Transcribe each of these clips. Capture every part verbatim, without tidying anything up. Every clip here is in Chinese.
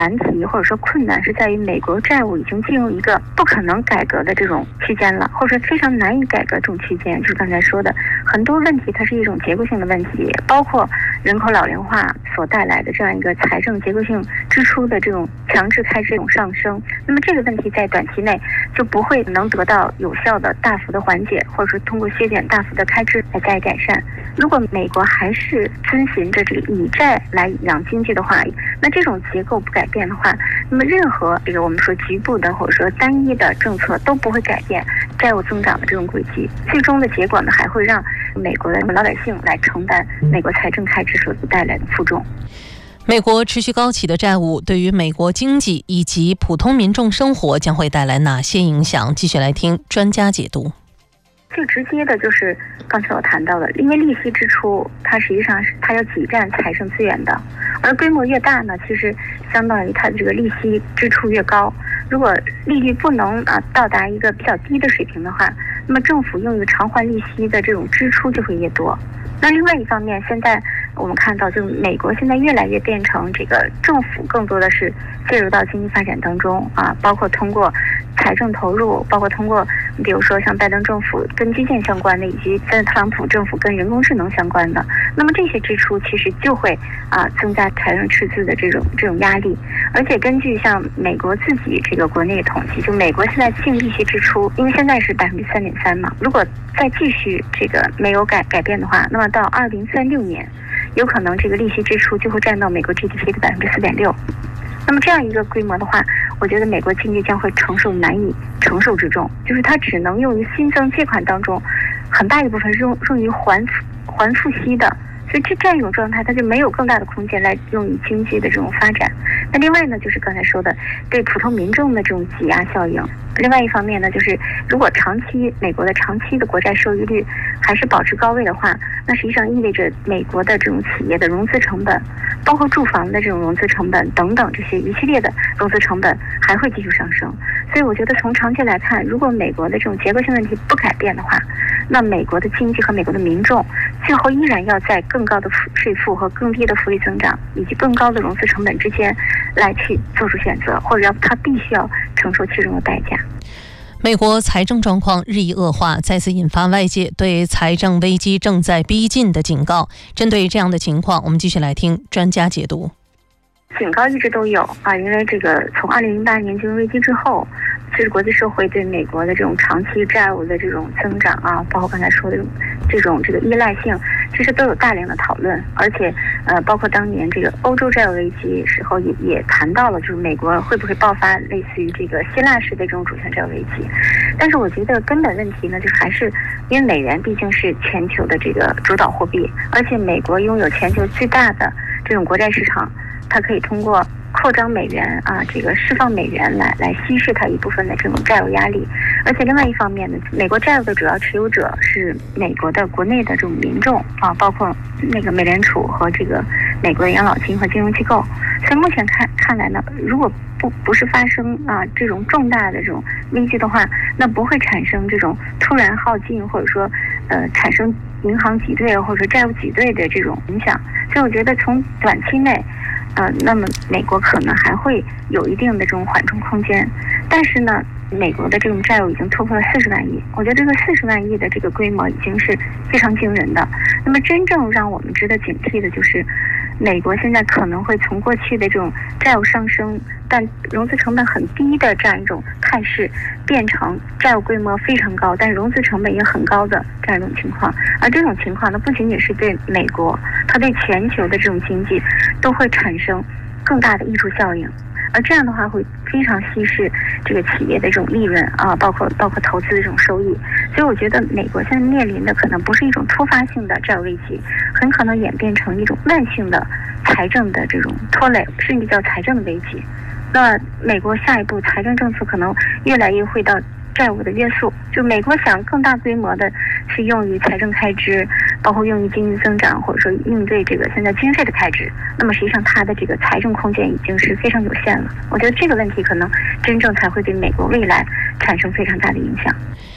难题或者说困难是在于美国债务已经进入一个不可能改革的这种区间了，或者说非常难以改革这种区间。就是刚才说的很多问题，它是一种结构性的问题，包括人口老龄化所带来的这样一个财政结构性支出的这种强制开支这种上升。那么这个问题在短期内就不会能得到有效的大幅的缓解，或者说通过削减大幅的开支来加以改善。如果美国还是遵循着这个以债来养经济的话，那这种结构不改变的话，那么任何这个我们说局部的或者说单一的政策都不会改变债务增长的这种轨迹，最终的结果呢，还会让美国的老百姓来承担美国财政开支所带来的负重。 美国持续高企的债务对于美国经济以及普通民众生活将会带来哪些影响？继续来听专家解读。 最直接的就是刚才我谈到的，因为利息支出它实际上是它要挤占财政资源的，而规模越大呢，其实相当于它的这个利息支出越高。如果利率不能啊到达一个比较低的水平的话，那么政府用于偿还利息的这种支出就会越多。那另外一方面，现在我们看到，就美国现在越来越变成这个政府更多的是介入到经济发展当中啊，包括通过财政投入，包括通过比如说像拜登政府跟基建相关的，以及在特朗普政府跟人工智能相关的，那么这些支出其实就会啊增加财政赤字的这种这种压力。而且根据像美国自己这个国内的统计，就美国现在净利息支出，因为现在是百分之三点三嘛，如果再继续这个没有改改变的话，那么到二零三六年，有可能这个利息支出就会占到美国 G D P 的百分之四点六。那么这样一个规模的话，我觉得美国经济将会承受难以承受之重，就是它只能用于新增借款当中很大一部分是用用于还还付息的，所以这这样一种状态，它就没有更大的空间来用于经济的这种发展。那另外呢，就是刚才说的对普通民众的这种挤压效应。另外一方面呢，就是如果长期美国的长期的国债收益率还是保持高位的话，那实际上意味着美国的这种企业的融资成本，包括住房的这种融资成本等等这些一系列的融资成本还会继续上升。所以我觉得从长期来看，如果美国的这种结构性问题不改变的话，那美国的经济和美国的民众最后依然要在更高的税负和更低的福利增长以及更高的融资成本之间来去做出选择，或者要他必须要承受其中的代价。 美国财政状况日益恶化，再次引发外界对财政危机正在逼近的警告。针对这样的情况，我们继续来听专家解读。 警告一直都有啊，因为这个从二零零八年金融危机之后，其实国际社会对美国的这种长期债务的这种增长啊，包括刚才说的这种这个依赖性，其实都有大量的讨论。而且呃，包括当年这个欧洲债务危机时候也也谈到了，就是美国会不会爆发类似于这个希腊式的这种主权债务危机。但是我觉得根本问题呢，就是还是因为美元毕竟是全球的这个主导货币，而且美国拥有全球最大的这种国债市场，它可以通过扩张美元啊，这个释放美元来来稀释它一部分的这种债务压力。而且另外一方面呢，美国债务的主要持有者是美国的国内的这种民众啊，包括那个美联储和这个美国的养老金和金融机构。所以目前看看来呢，如果不不是发生啊这种重大的这种危机的话，那不会产生这种突然耗尽或者说呃产生银行挤兑或者说债务挤兑的这种影响。所以我觉得从短期内呃，那么美国可能还会有一定的这种缓冲空间，但是呢，美国的这种债务已经突破了四十万亿，我觉得这个四十万亿的这个规模已经是非常惊人的。那么真正让我们值得警惕的就是，美国现在可能会从过去的这种债务上升，但融资成本很低的这样一种态势，变成债务规模非常高，但融资成本也很高的这样一种情况。而这种情况呢，不仅仅是对美国，它对全球的这种经济都会产生更大的溢出效应。而这样的话会非常稀释这个企业的这种利润啊，包括包括投资的这种收益。所以我觉得美国现在面临的可能不是一种突发性的债务危机，很可能演变成一种慢性的财政的这种拖累，甚至叫财政的危机。那美国下一步财政政策可能越来越会到债务的约束，就美国想更大规模的去用于财政开支，包括用于经济增长，或者说应对这个现在军费的开支，那么实际上它的这个财政空间已经是非常有限了。我觉得这个问题可能真正才会对美国未来产生非常大的影响。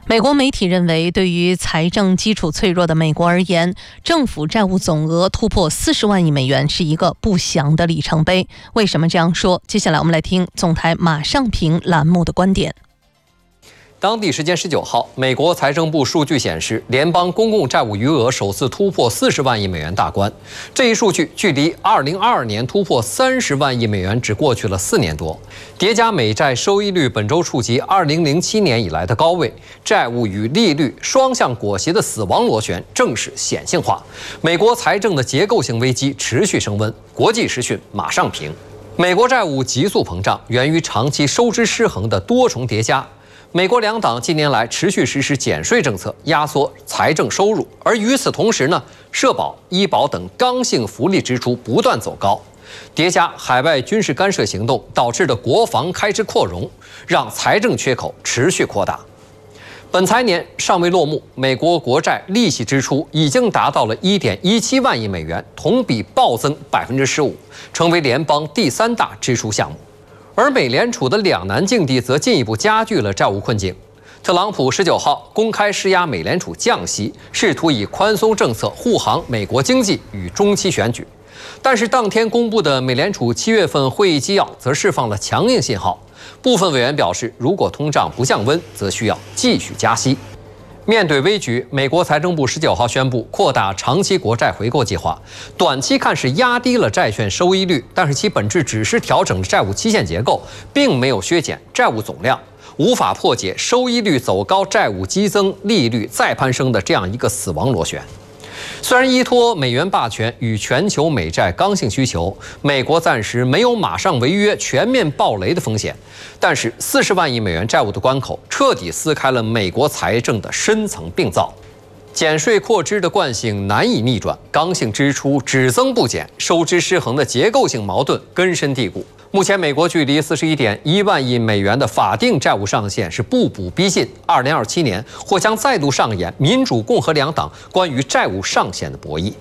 美国媒体认为，对于财政基础脆弱的美国而言，政府债务总额突破四十万亿美元是一个不祥的里程碑。为什么这样说？接下来我们来听总台马尚平栏目的观点。 当地时间十九号，美国财政部数据显示，联邦公共债务余额首次突破四十万亿美元大关。这一数据距离二零二二年突破三十万亿美元只过去了四年多。叠加美债收益率本周触及二零零七年以来的高位，债务与利率双向裹挟的死亡螺旋正式显性化。美国财政的结构性危机持续升温。国际时讯马上评：美国债务急速膨胀，源于长期收支失衡的多重叠加。美国两党近年来持续实施减税政策，压缩财政收入，而与此同时呢，社保、医保等刚性福利支出不断走高，叠加海外军事干涉行动导致的国防开支扩容，让财政缺口持续扩大。本财年尚未落幕，美国国债利息支出已经达到了 一点一七万亿美元，同比暴增 百分之十五， 成为联邦第三大支出项目。而美联储的两难境地则进一步加剧了债务困境。特朗普十九号公开施压美联储降息，试图以宽松政策护航美国经济与中期选举。但是当天公布的美联储七月份会议纪要则释放了强硬信号。部分委员表示，如果通胀不降温，则需要继续加息。面对危局，美国财政部十九号宣布扩大长期国债回购计划，短期看是压低了债券收益率，但是其本质只是调整了债务期限结构，并没有削减债务总量，无法破解收益率走高、债务激增、利率再攀升的这样一个死亡螺旋。虽然依托美元霸权与全球美债刚性需求，美国暂时没有马上违约、全面暴雷的风险，但是四十万亿美元债务的关口彻底撕开了美国财政的深层病灶。减税扩支的惯性难以逆转，刚性支出只增不减，收支失衡的结构性矛盾根深蒂固。目前，美国距离四十一点一万亿美元的法定债务上限是步步逼近。二零二七年或将再度上演民主、共和两党关于债务上限的博弈。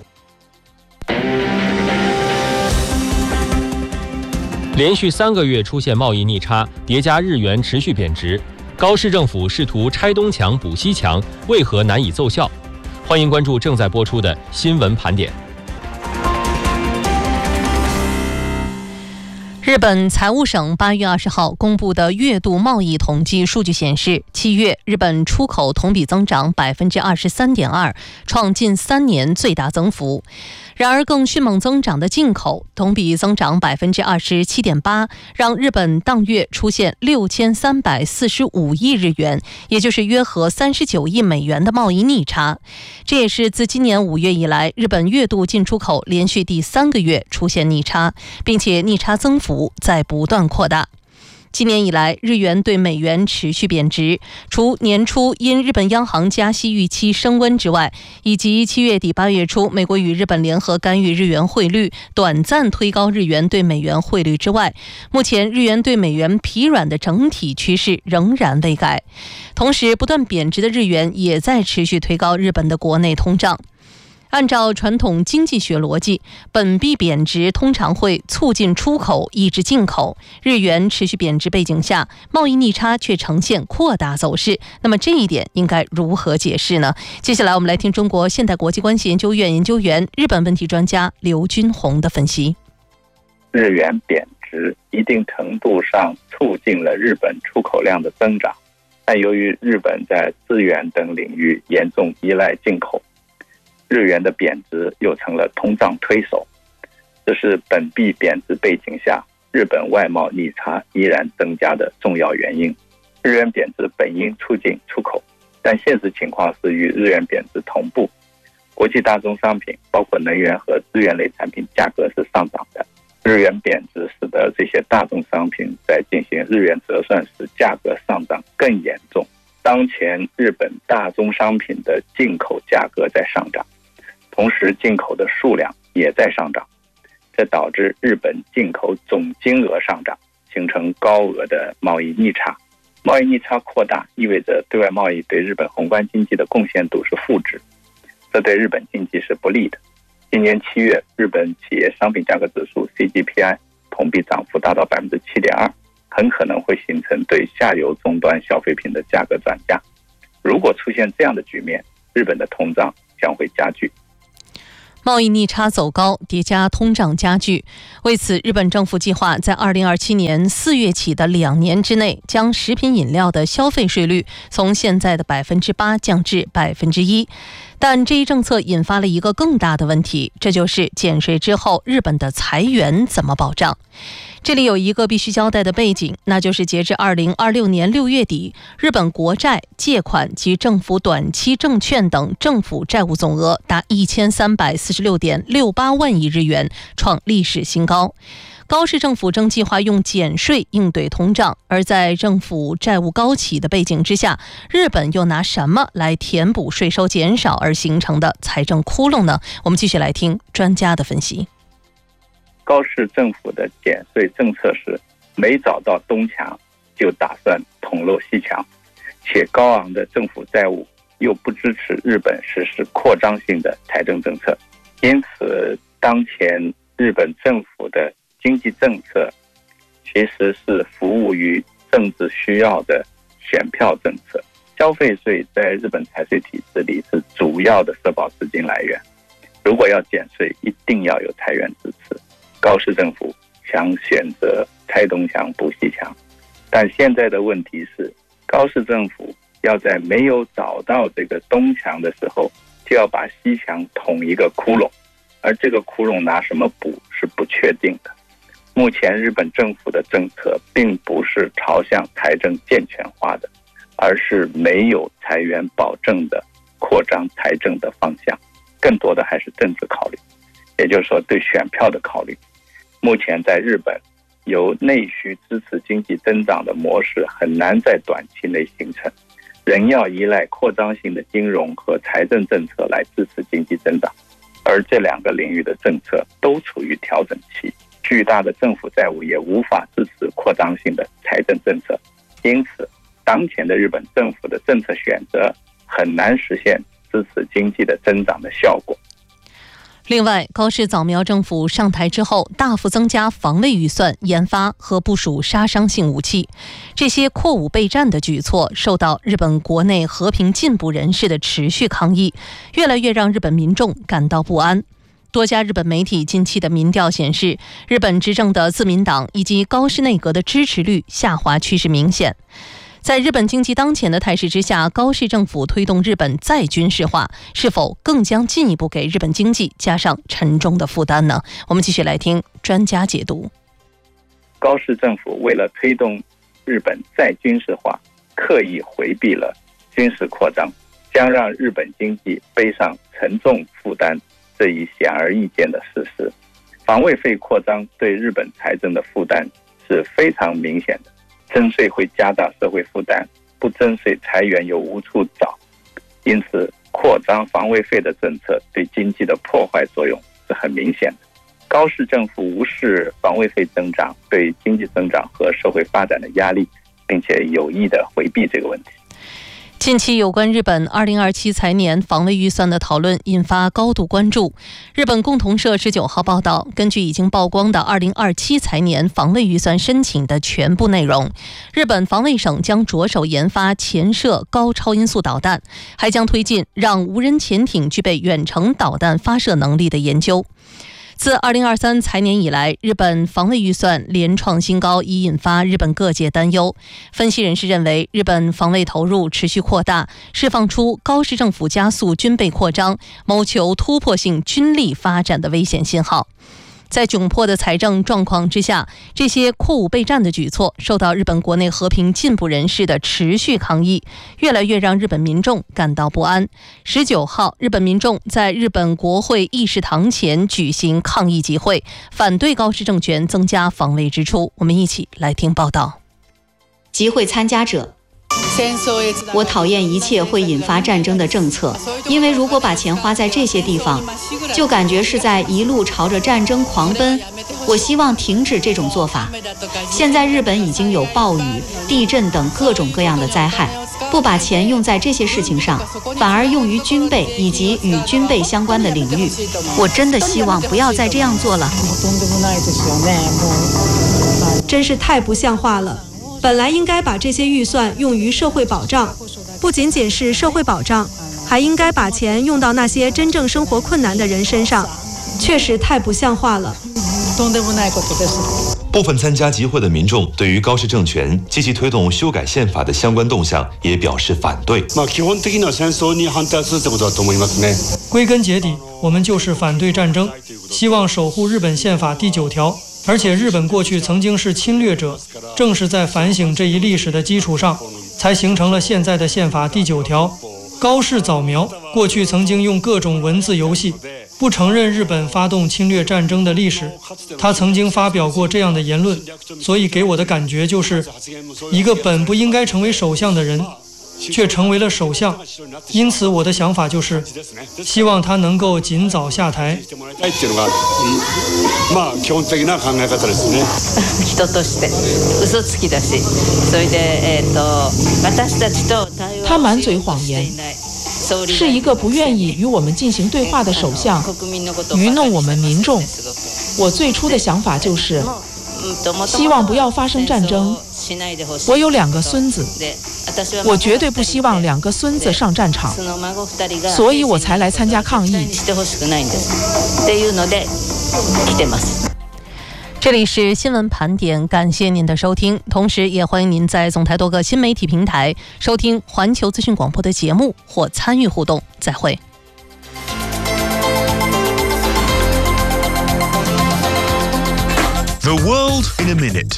连续三个月出现贸易逆差，叠加日元持续贬值，高市政府试图拆东墙补西墙，为何难以奏效？欢迎关注正在播出的新闻盘点。 日本财务省八月二十号公布的月度贸易统计数据显示，七月日本出口同比增长 百分之二十三点二， 创近三年最大增幅。然而更迅猛增长的进口同比增长 百分之二十七点八， 让日本当月出现六千三百四十五亿日元，也就是约合三十九亿美元的贸易逆差。这也是自今年五月以来，日本月度进出口连续第三个月出现逆差，并且逆差增幅在不断扩大。今年以来，日元对美元持续贬值，除年初因日本央行加息预期升温之外，以及七月底八月初美国与日本联合干预日元汇率，短暂推高日元对美元汇率之外，目前日元对美元疲软的整体趋势仍然未改。同时，不断贬值的日元也在持续推高日本的国内通胀。按照传统经济学逻辑，本币贬值通常会促进出口，抑制进口。日元持续贬值背景下，贸易逆差却呈现扩大走势。那么这一点应该如何解释呢？接下来我们来听中国现代国际关系研究院研究员、日本问题专家刘军宏的分析。 日元贬值一定程度上促进了日本出口量的增长，但由于日本在资源等领域严重依赖进口，日元的贬值又成了通胀推手，这是本币贬值背景下日本外贸逆差依然增加的重要原因。日元贬值本应促进出口，但现实情况是与日元贬值同步，国际大宗商品包括能源和资源类产品价格是上涨的。日元贬值使得这些大宗商品在进行日元折算时价格上涨更严重。当前日本大宗商品的进口价格在上涨，同时进口的数量也在上涨，这导致日本进口总金额上涨，形成高额的贸易逆差。贸易逆差扩大意味着对外贸易对日本宏观经济的贡献度是负值，这对日本经济是不利的。今年七月，日本企业商品价格指数 C G P I 同比涨幅达到 百分之七点二， 很可能会形成对下游终端消费品的价格转嫁。 如果出现这样的局面，日本的通胀将会加剧。 贸易逆差走高，叠加通胀加剧。为此，日本政府计划在二零二七年四月起的两年之内，将食品饮料的消费税率从现在的百分之八降至百分之一。但这一政策引发了一个更大的问题，这就是减税之后，日本的财源怎么保障？这里有一个必须交代的背景，那就是截至二零二六年六月底，日本国债、借款及政府短期证券等政府债务总额达一千三百四十六点六八万亿日元，创历史新高。高市政府正计划用减税应对通胀，而在政府债务高企的背景之下，日本又拿什么来填补税收减少而形成的财政窟窿呢？我们继续来听专家的分析。 高市政府的减税政策是没找到东墙就打算捅漏西墙，且高昂的政府债务又不支持日本实施扩张性的财政政策，因此当前日本政府的经济政策其实是服务于政治需要的选票政策。消费税在日本财税体制里是主要的社保资金来源，如果要减税，一定要有财源支持。高市政府想选择拆东墙补西墙，但现在的问题是，高市政府要在没有找到这个东墙的时候，就要把西墙捅一个窟窿，而这个窟窿拿什么补是不确定的。目前日本政府的政策并不是朝向财政健全化的，而是没有财源保证的扩张财政的方向，更多的还是政治考虑，也就是说对选票的考虑。目前在日本，由内需支持经济增长的模式很难在短期内形成，仍要依赖扩张性的金融和财政政策来支持经济增长，而这两个领域的政策都处于调整期，巨大的政府债务也无法支持扩张性的财政政策，因此当前的日本政府的政策选择很难实现支持经济的增长的效果。 另外，高市早苗政府上台之后，大幅增加防卫预算、研发和部署杀伤性武器，这些扩武备战的举措受到日本国内和平进步人士的持续抗议，越来越让日本民众感到不安。多家日本媒体近期的民调显示，日本执政的自民党以及高市内阁的支持率下滑趋势明显。在日本经济当前的态势之下，高市政府推动日本再军事化，是否更将进一步给日本经济加上沉重的负担呢？我们继续来听专家解读。 高市政府为了推动日本再军事化，刻意回避了军事扩张，将让日本经济背上沉重负担，这一显而易见的事实。防卫费扩张对日本财政的负担是非常明显的，征税会加大社会负担，不征税财源又无处找，因此扩张防卫费的政策对经济的破坏作用是很明显的。高市政府无视防卫费增长对经济增长和社会发展的压力，并且有意地回避这个问题。 近期有关日本二零二七财年防卫预算的讨论引发高度关注。日本共同社十九号报道，根据已经曝光的二零二七财年防卫预算申请的全部内容，日本防卫省将着手研发潜射高超音速导弹，还将推进让无人潜艇具备远程导弹发射能力的研究。自二零二三财年以来，日本防卫预算连创新高，已引发日本各界担忧。分析人士认为，日本防卫投入持续扩大，释放出高市政府加速军备扩张、谋求突破性军力发展的危险信号。在窘迫的财政状况之下，这些扩武备战的举措受到日本国内和平进步人士的持续抗议，越来越让日本民众感到不安。十九号，日本民众在日本国会议事堂前举行抗议集会，反对高市政权增加防卫支出。我们一起来听报道。 集会参加者：我讨厌一切会引发战争的政策，因为如果把钱花在这些地方，就感觉是在一路朝着战争狂奔。我希望停止这种做法。现在日本已经有暴雨、地震等各种各样的灾害，不把钱用在这些事情上，反而用于军备以及与军备相关的领域，我真的希望不要再这样做了。 真是太不像话了。本来应该把这些预算用于社会保障， 不仅仅是社会保障，还应该把钱用到那些真正生活困难的人身上，确实太不像话了。 部分参加集会的民众对于高市政权积极推动修改宪法的相关动向也表示反对。 归根结底，我们就是反对战争，希望守护日本宪法第九条。而且日本过去曾经是侵略者，正是在反省这一历史的基础上，才形成了现在的宪法第九条。高市早苗过去曾经用各种文字游戏不承认日本发动侵略战争的历史，他曾经发表过这样的言论，所以给我的感觉就是一个本不应该成为首相的人却成为了首相，因此我的想法就是希望他能够尽早下台。 他满嘴谎言，是一个不愿意与我们进行对话的首相，愚弄我们民众。我最初的想法就是希望不要发生战争。我有两个孙子，我绝对不希望两个孙子上战场，所以我才来参加抗议。 这里是新闻盘点，感谢您的收听，同时也欢迎您在总台多个新媒体平台收听环球资讯广播的节目或参与互动。再会。 The world in a minute。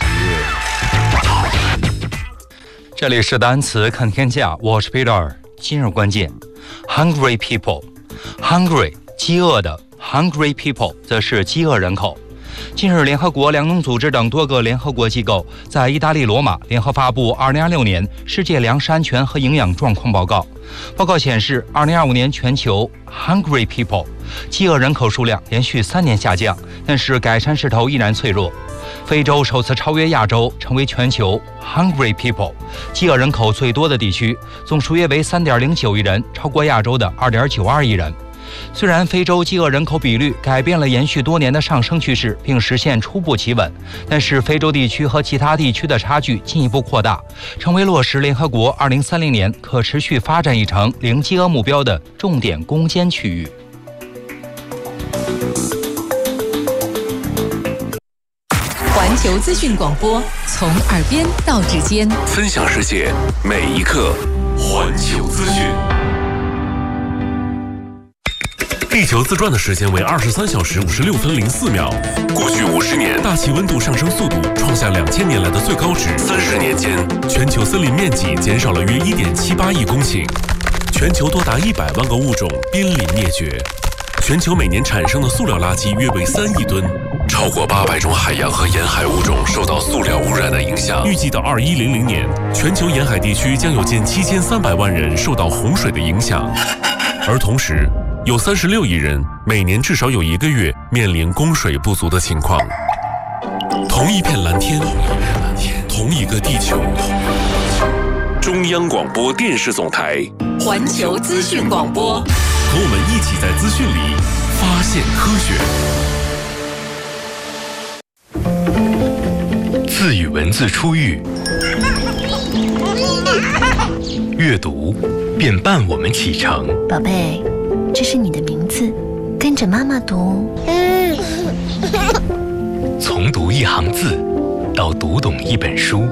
这里是单词看天下，我是 Peter。今日关键 ，hungry people，hungry 饥饿的 ，hungry people 则是饥饿人口。近日，联合国粮农组织等多个联合国机构在意大利罗马联合发布二零二六年世界粮食安全和营养状况报告。报告显示，二零二五年全球 hungry people 饥饿人口数量连续三年下降，但是改善势头依然脆弱。非洲首次超越亚洲，成为全球 hungry people 饥饿人口最多的地区，总数约为 三点零九亿人，超过亚洲的 二点九二亿人。虽然非洲饥饿人口比率改变了延续多年的上升趋势，并实现初步企稳，但是非洲地区和其他地区的差距进一步扩大，成为落实联合国二零三零年可持续发展议程零饥饿目标的重点攻坚区域。 环球资讯广播，从耳边到指尖， 分享世界每一刻。环球资讯。地球自转的时间为二十三小时五十六分零四秒。过去五十年，大气温度上升速度创下两千年来的最高值。三十年间，全球森林面积减少了约一点七八亿公顷，全球多达一百万个物种濒临灭绝。全球每年产生的塑料垃圾约为三亿吨，超过八百种海洋和沿海物种受到塑料污染的影响。预计到二一零零年，全球沿海地区将有近七千三百万人受到洪水的影响，而同时，有三十六亿人每年至少有一个月面临供水不足的情况。同一片蓝天，同一个地球。中央广播电视总台， 环球资讯广播， 和我们一起在资讯里发现科学。字与文字初遇，阅读便伴我们启程。 宝贝，这是你的名字，跟着妈妈读。 从读一行字到读懂一本书，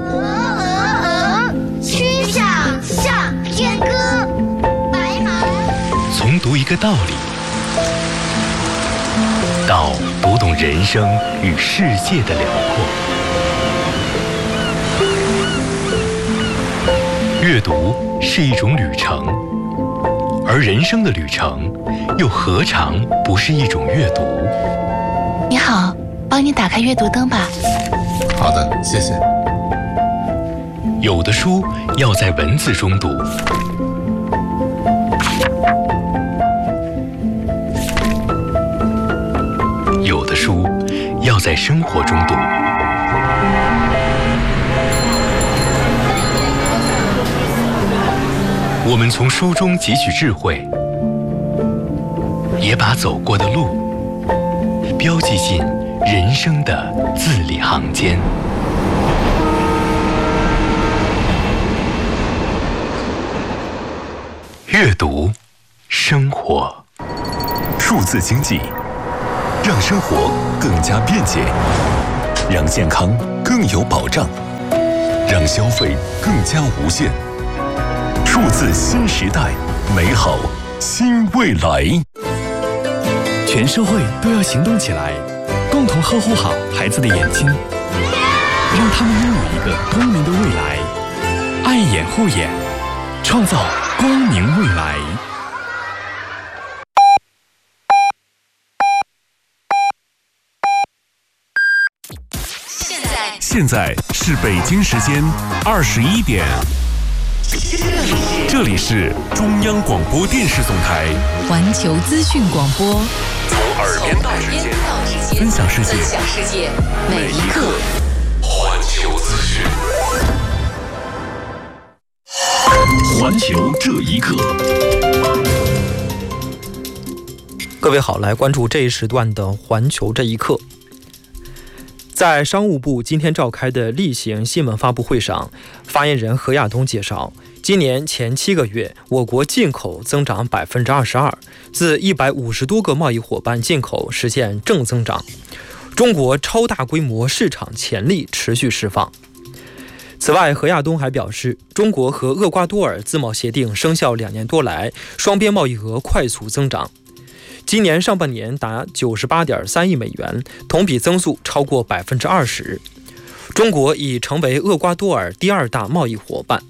曲项向天歌，白马。 从读一个道理到读懂人生与世界的辽阔。阅读是一种旅程，而人生的旅程又何尝不是一种阅读？ 你好，帮你打开阅读灯吧。 好的，谢谢。 有的书要在文字中读，有的书要在生活中读。我们从书中汲取智慧，也把走过的路标记进人生的字里行间。 阅读，生活，数字经济，让生活更加便捷，让健康更有保障，让消费更加无限。数字新时代，美好新未来。 全社会都要行动起来，共同呵护好孩子的眼睛，让他们拥有一个光明的未来。爱眼护眼，创造光明未来。 现在现在是北京时间二十一点，这里是中央广播电视总台环球资讯广播， 从耳边到指尖，分享世界， 分享世界，每一刻。 环球资讯， 环球这一刻。 各位好，来关注这一时段的环球这一刻。在商务部今天召开的例行新闻发布会上，发言人何亚东介绍，今年前七个月，我国进口增长百分之二十二，自一百五十多个贸易伙伴进口实现正增长。中国超大规模市场潜力持续释放。此外，何亚东还表示，中国和厄瓜多尔自贸协定生效两年多来，双边贸易额快速增长。今年上半年达九十八点三亿美元，同比增速超过百分之二十。中国已成为厄瓜多尔第二大贸易伙伴。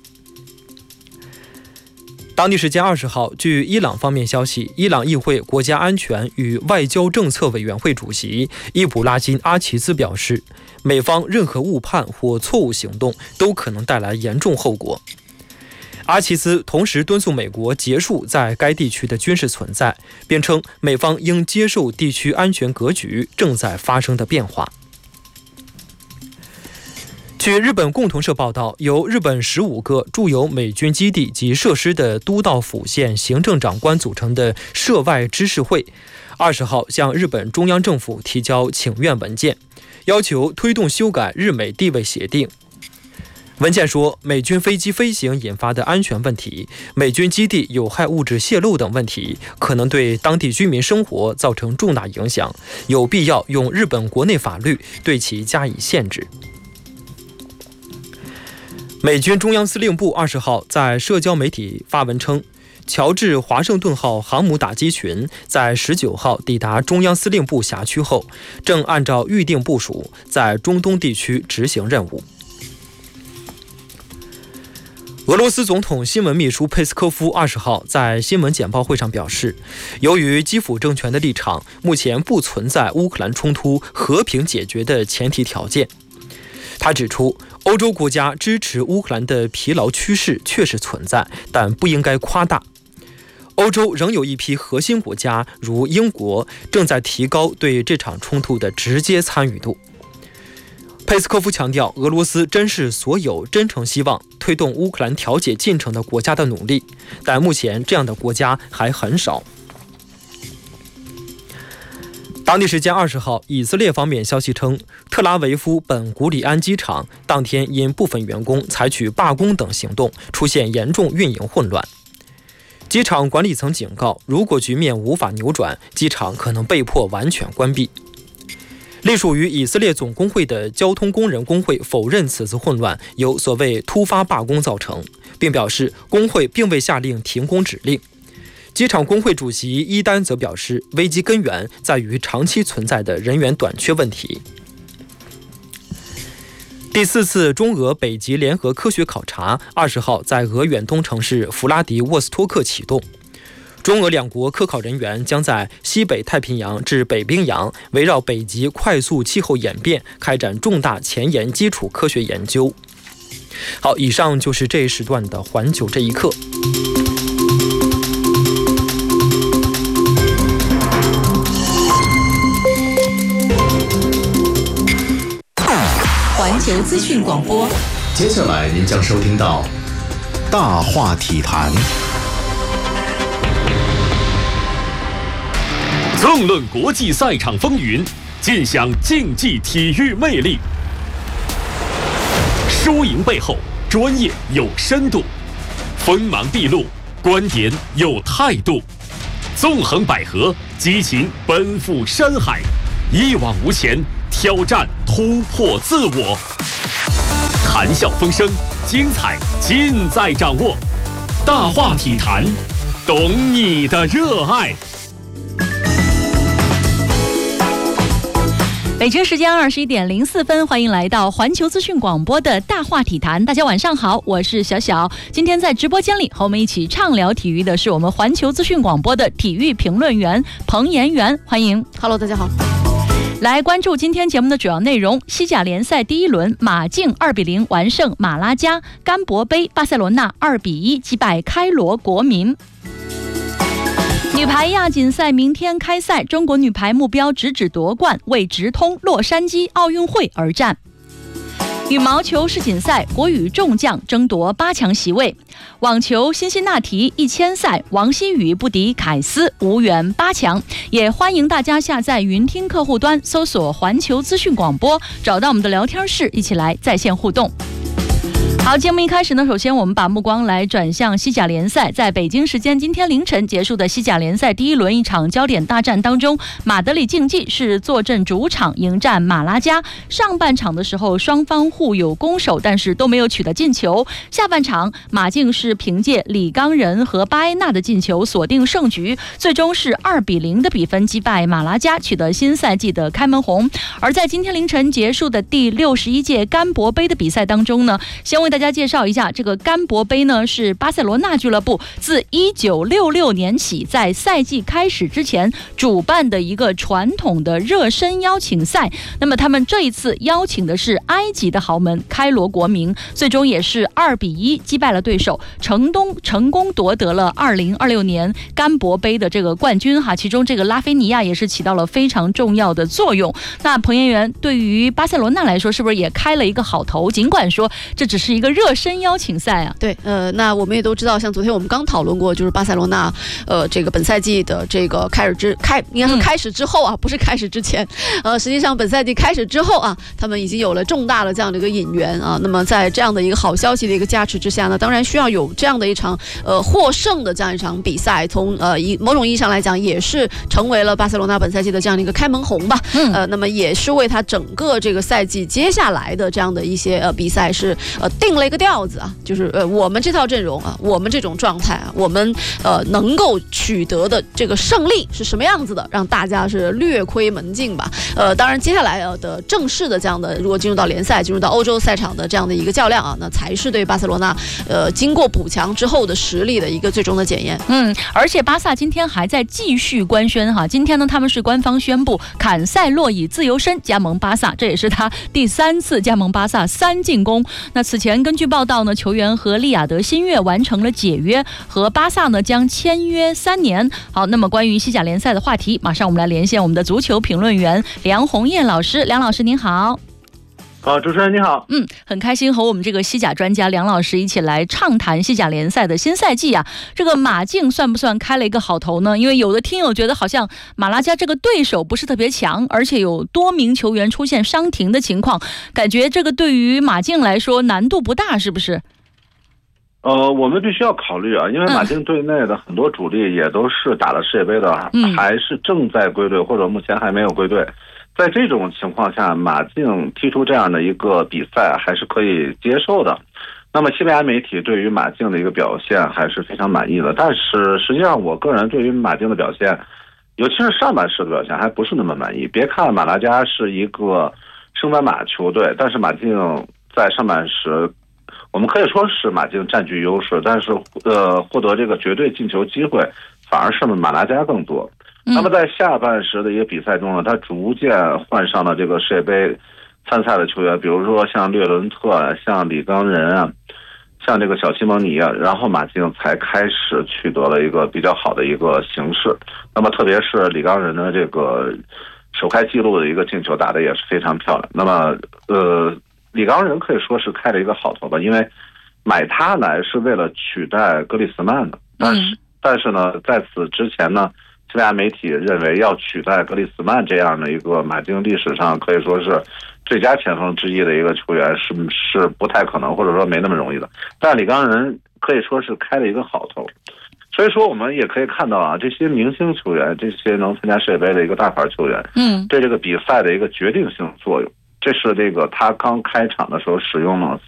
当地时间二十号，据伊朗方面消息，伊朗议会国家安全与外交政策委员会主席伊卜拉金·阿齐兹表示，美方任何误判或错误行动都可能带来严重后果。阿齐兹同时敦促美国结束在该地区的军事存在，并称美方应接受地区安全格局正在发生的变化。据日本共同社报道，由日本十五个驻有美军基地及设施的都道府县行政长官组成的涉外知事会，二十号向日本中央政府提交请愿文件，要求推动修改日美地位协定。文件说，美军飞机飞行引发的安全问题、美军基地有害物质泄漏等问题，可能对当地居民生活造成重大影响，有必要用日本国内法律对其加以限制。美军中央司令部二十号在社交媒体发文称，乔治华盛顿号航母打击群在十九号抵达中央司令部辖区后，正按照预定部署在中东地区执行任务。俄罗斯总统新闻秘书佩斯科夫二十号在新闻简报会上表示，由于基辅政权的立场，目前不存在乌克兰冲突和平解决的前提条件。他指出，欧洲国家支持乌克兰的疲劳趋势确实存在，但不应该夸大。欧洲仍有一批核心国家，如英国，正在提高对这场冲突的直接参与度。佩斯科夫强调，俄罗斯珍视所有真诚希望推动乌克兰调解进程的国家的努力，但目前这样的国家还很少。当地时间二十号，以色列方面消息称，特拉维夫本古里安机场当天因部分员工采取罢工等行动，出现严重运营混乱。机场管理层警告，如果局面无法扭转，机场可能被迫完全关闭。隶属于以色列总工会的交通工人工会否认此次混乱由所谓突发罢工造成，并表示工会并未下令停工指令。机场工会主席伊丹则表示，危机根源在于长期存在的人员短缺问题。第四次中俄北极联合科学考察二十号在俄远东城市弗拉迪沃斯托克启动。中俄两国科考人员将在西北太平洋至北冰洋围绕北极快速气候演变开展重大前沿基础科学研究。好，以上就是这一时段的环球这一刻。 环球资讯广播， 接下来您将收听到大话体坛。 纵论国际赛场风云，尽享竞技体育魅力。输赢背后，专业有深度，锋芒毕露， 观点有态度，纵横捭阖，激情奔赴山海，一往无前，挑战突破自我，谈笑风生，精彩尽在掌握。大话体坛，懂你的热爱。 北京时间二十一点零四分，欢迎来到环球资讯广播的大话体坛。大家晚上好，我是小小。今天在直播间里和我们一起畅聊体育的是我们环球资讯广播的体育评论员彭延元，欢迎。 Hello， 大家好。 来关注今天节目的主要内容。西甲联赛第一轮，马竞二比零完胜马拉加；甘博杯，巴塞罗那二比一击败开罗国民。女排亚锦赛明天开赛，中国女排目标直指夺冠，为直通洛杉矶奥运会而战。羽毛球世锦赛，国羽众将争夺八强席位。网球辛辛那提一千赛，王希雨不敌凯斯，无缘八强。也欢迎大家下载云听客户端，搜索环球资讯广播，找到我们的聊天室，一起来在线互动。好，节目一开始呢，首先我们把目光来转向西甲联赛。在北京时间今天凌晨结束的西甲联赛第一轮一场焦点大战当中，马德里竞技是坐镇主场迎战马拉加。上半场的时候双方互有攻守，但是都没有取得进球。下半场马竞是凭借李刚仁和巴埃纳的进球锁定胜局，最终是二比零的比分击败马拉加，取得新赛季的开门红。而在今天凌晨结束的第六十一届甘博杯的比赛当中呢，先为大家介绍一下，这个甘博杯呢是巴塞罗那俱乐部自一九六六年起在赛季开始之前主办的一个传统的热身邀请赛。那么他们这一次邀请的是埃及的豪门开罗国民，最终也是二比一击败了对手，成功成功夺得了二零二六年甘博杯的这个冠军哈。其中这个拉菲尼亚也是起到了非常重要的作用。那彭延元，对于巴塞罗那来说，是不是也开了一个好头？尽管说这只是一个热身邀请赛啊。 对，呃，那我们也都知道，像昨天我们刚讨论过，就是巴塞罗那，呃，这个本赛季的这个开始之开，应该说开始之后啊，嗯、不是开始之前，呃，实际上本赛季开始之后啊，他们已经有了重大的这样的一个引援啊。那么在这样的一个好消息的一个加持之下呢，当然需要有这样的一场呃获胜的这样一场比赛，从呃一某种意义上来讲，也是成为了巴塞罗那本赛季的这样的一个开门红吧。嗯，呃，那么也是为他整个这个赛季接下来的这样的一些呃比赛是呃定了一个调子啊，就是呃我们这套阵容啊，我们这种状态啊，我们呃能够取得的这个胜利是什么样子的，让大家是略窥门径吧。呃，当然接下来的正式的这样的，如果进入到联赛，进入到欧洲赛场的这样的一个较量啊，那才是对巴塞罗那呃经过补强之后的实力的一个最终的检验。 嗯，而且巴萨今天还在继续官宣哈，今天呢他们是官方宣布坎塞洛以自由身加盟巴萨，这也是他第三次加盟巴萨三进攻。那此前根据报道呢，球员和利雅得新月完成了解约，和巴萨呢将签约三年。好，那么关于西甲联赛的话题，马上我们来连线我们的足球评论员梁鸿燕老师。梁老师您好。 好，主持人你好。 嗯，很开心和我们这个西甲专家梁老师一起来畅谈西甲联赛的新赛季啊。这个马竞算不算开了一个好头呢？因为有的听友觉得好像马拉加这个对手不是特别强，而且有多名球员出现伤停的情况，感觉这个对于马竞来说难度不大，是不是？ 呃，我们必须要考虑啊，因为马竞队内的很多主力也都是打了世界杯的，嗯、还是正在归队，或者目前还没有归队。在这种情况下，马竞踢出这样的一个比赛还是可以接受的。那么西班牙媒体对于马竞的一个表现还是非常满意的，但是实际上我个人对于马竞的表现，尤其是上半时的表现还不是那么满意。别看马拉加是一个升班马球队，但是马竞在上半时我们可以说是马竞占据优势，但是呃获得这个绝对进球机会反而是马拉加更多。那么在下半时的一个比赛中呢，他逐渐换上了这个世界杯参赛的球员，比如说像略伦特、像里冈仁啊，像这个小西蒙尼啊，然后马竞才开始取得了一个比较好的一个形势。那么特别是里冈仁的这个首开纪录的一个进球打得也是非常漂亮。那么呃，里冈仁可以说是开了一个好头吧，因为买他来是为了取代格里斯曼的，但是、嗯、但是呢，在此之前呢，西班牙媒体认为要取代格里斯曼这样的一个马竞历史上可以说是最佳前锋之一的一个球员是是不太可能，或者说没那么容易的。但里冈仁可以说是开了一个好头。 所以说我们也可以看到啊，这些明星球员，这些能参加世界杯的一个大牌球员， 嗯， 对这个比赛的一个决定性作用。这是这个他刚开场的时候使用了